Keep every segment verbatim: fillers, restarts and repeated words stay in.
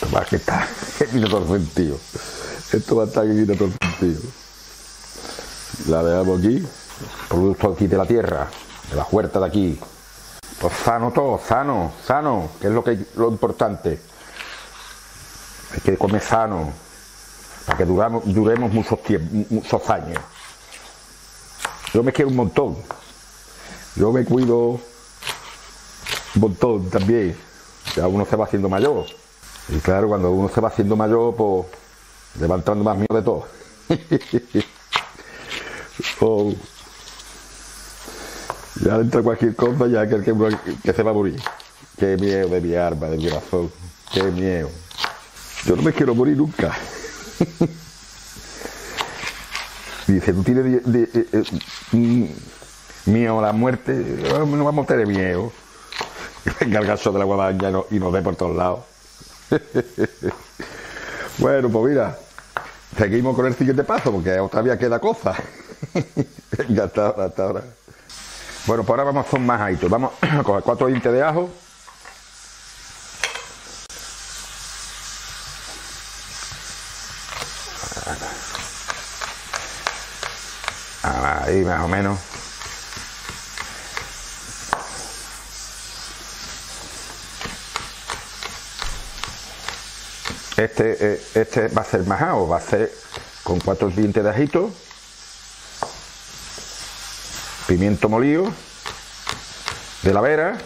Va que está, que tiene todo el sentido. Esto va a estar que tiene todo el sentido. La dejamos aquí. Producto aquí de la tierra, de la huerta de aquí. Pues sano todo, sano, sano, que es lo que lo importante. Hay que comer sano, para que duramos, duremos muchos tiempos, muchos años. Yo me quiero un montón. Yo me cuido un montón también. Ya uno se va haciendo mayor. Y claro, cuando uno se va haciendo mayor, pues le va entrando más miedo de todo. Oh. Ya entra cualquier cosa, ya que, que, que se va a morir. Qué miedo de mi alma, de mi corazón. Qué miedo. Yo no me quiero morir nunca. Dice, tú tienes de, de, de, de, miedo a la muerte. No vamos a tener miedo. Venga el gaso de la guadaña y, no, y nos dé por todos lados. Bueno, pues mira, seguimos con el siguiente paso, porque todavía queda cosa. Venga, hasta ahora, hasta ahora. Bueno, pues ahora vamos a hacer un majadito. Vamos a coger cuatro dientes de ajo. Ahí más o menos. Este, este va a ser majado, va a ser con cuatro dientes de ajito, pimiento molido, de la vera,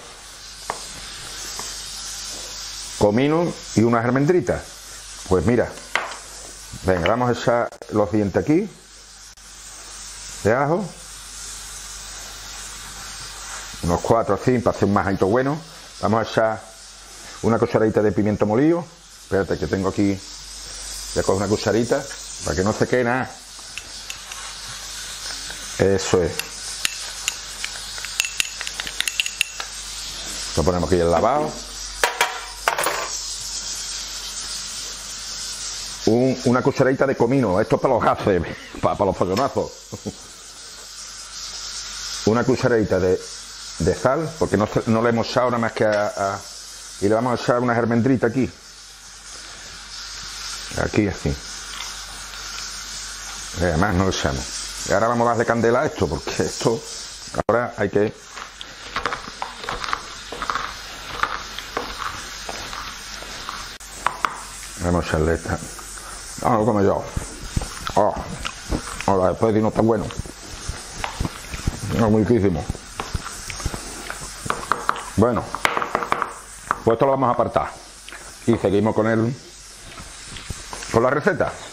comino y unas almendritas. Pues mira, venga, vamos a echar los dientes aquí de ajo, unos cuatro así para hacer un majadito bueno. Vamos a echar una cucharadita de pimiento molido. Espérate que tengo aquí, voy a coger una cucharita para que no se quede nada. Eso es. Lo ponemos aquí el lavado. Un, una cucharadita de comino, esto es para los gases, para, para los fogonazos. Una cucharadita de, de sal, porque no, no le hemos echado nada más que a, a... Y le vamos a echar unas almendritas aquí. Aquí así. Y además no lo echamos. Y ahora vamos a darle candela a esto, porque esto ahora hay que... Vamos a echarle esta. No, lo como yo. Oh. Ahora después de no está bueno. No, muy riquísimo. Bueno, pues esto lo vamos a apartar. Y seguimos con el... con la receta.